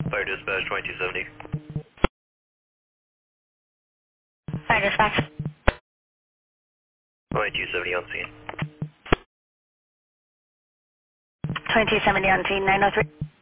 Fire dispatch 2270. Fire dispatch. 2270 on scene. 2270 on scene, 903.